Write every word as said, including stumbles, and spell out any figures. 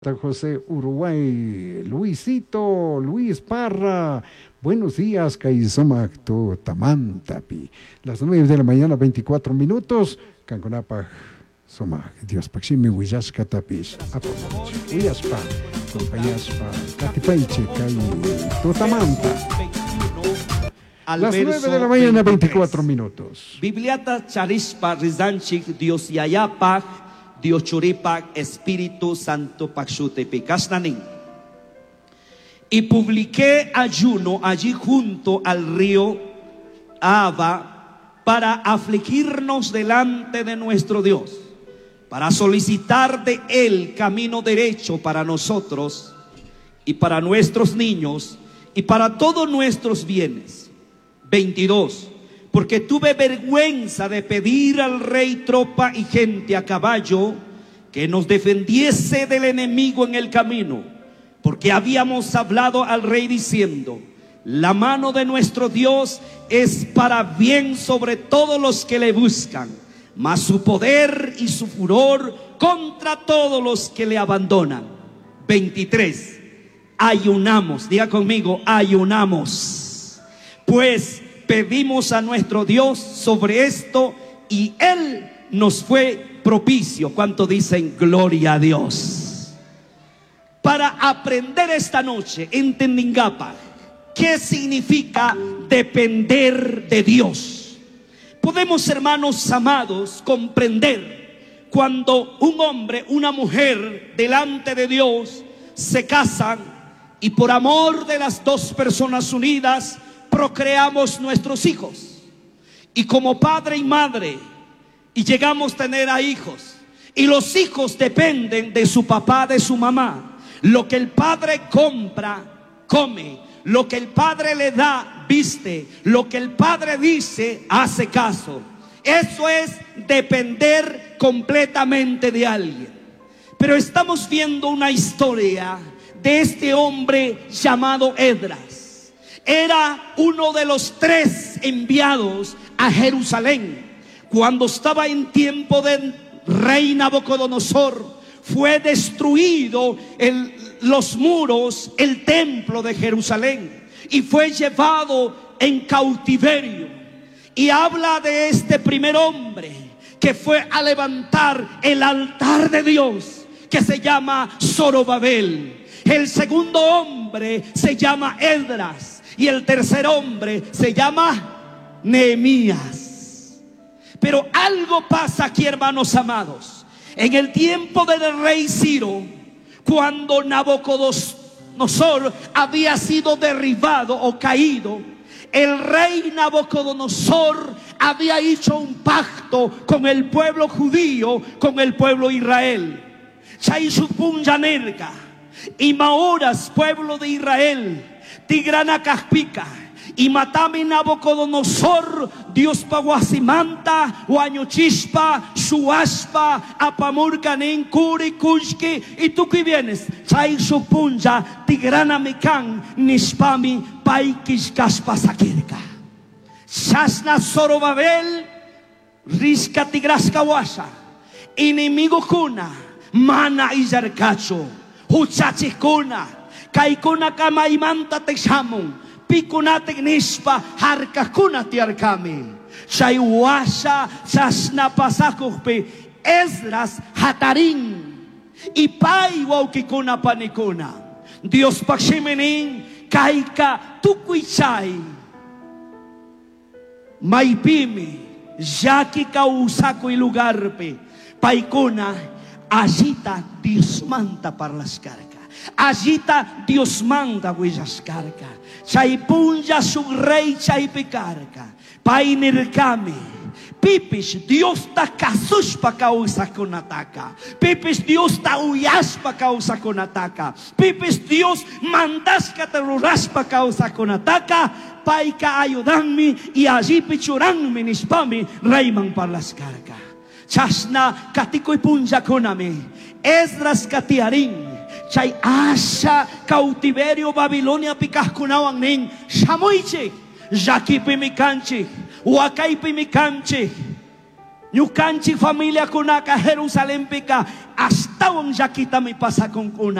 José, Uruguay, Luisito, Luis Parra, buenos días, Caizomacto, Tamantapi, las nueve de la mañana, veinticuatro minutos, Canconapa, Soma, Dios Paximi, Huillasca Tapis, Apos, Huyaspa, Compayaspa, Catipaiche, Cay, Totamanta. Las nueve de la mañana, veinticuatro minutos. Bibliata Charispa, Rizanchik, Dios Yayapak, Dios Churipak, Espíritu Santo Paxutepi Casnanin. Y publiqué ayuno allí junto al río Aba para afligirnos delante de nuestro Dios, para solicitar de Él camino derecho para nosotros y para nuestros niños y para todos nuestros bienes. veintidós. Porque tuve vergüenza de pedir al rey tropa y gente a caballo que nos defendiese del enemigo en el camino, porque habíamos hablado al rey diciendo: la mano de nuestro Dios es para bien sobre todos los que le buscan, mas su poder y su furor contra todos los que le abandonan. veintitrés. Ayunamos, diga conmigo, ayunamos, pues pedimos a nuestro Dios sobre esto y Él nos fue propicio. ¿Cuánto dicen gloria a Dios? Para aprender esta noche en Tendingapa, ¿qué significa depender de Dios? Podemos, hermanos amados, comprender cuando un hombre, una mujer delante de Dios se casan y por amor de las dos personas unidas procreamos nuestros hijos, y como padre y madre y llegamos a tener a hijos, y los hijos dependen de su papá, de su mamá. Lo que el padre compra, come; lo que el padre le da, viste; lo que el padre dice, hace caso. Eso es depender completamente de alguien. Pero estamos viendo una historia de este hombre llamado Esdras. Era uno de los tres enviados a Jerusalén. Cuando estaba en tiempo del rey Nabucodonosor, fue destruido el, los muros, el templo de Jerusalén, y fue llevado en cautiverio. Y habla de este primer hombre que fue a levantar el altar de Dios, que se llama Zorobabel. El segundo hombre se llama Esdras. Y el tercer hombre se llama Nehemías. Pero algo pasa aquí, hermanos amados. En el tiempo del rey Ciro, cuando Nabucodonosor había sido derribado o caído, el rey Nabucodonosor había hecho un pacto con el pueblo judío, con el pueblo Israel. Chaisupunyanerga y Maoras, pueblo de Israel, Tigrana Caspica y Matami Nabucodonosor, Dios Paguasimanta, Huañochispa, Suaspa, Apamurcanen, Curi, Kushki. Y tú que vienes, Chay Supunja, Tigrana Mikan, Nispami, Paikis Caspa Sakirka. Shasna Zorobabel, Risca Tigrasca Wasa, Inimigo Kuna, Mana Izarcacho, Huchachikuna. Kaikuna kama imanta te shamun, pikuna te nispa, harkakuna te arkami. Shaiwasha, shasna pasakukpe, Esdras hatarin, y pai waukikuna panikuna. Dios pakshimenin, kaika tukuichay. Maipimi, yaki kausako y lugarpe, paikuna, agita Dios manta para las cargas. Agita Dios manda huellas carga. Chaipunja su rey chaipicarca. Painirkami. Pipis Dios ta kasushpa causa con ataca. Pipis Dios ta uyaspa causa con ataca. Pipis Dios mandasca terroraspa causa con ataca. Paika ayudanmi y allí pichuranmi nispami reiman para las carga. Chasna katiko y punja konami. Esdras katiarin. Chay asha cautiverio Babilonia picascunawan nin shamuiche, yakipi mi canche, huacaipi mi canche, Nyukanchi familia kuna ka Jerusalem pika hasta un yakita mi pasa con kuna.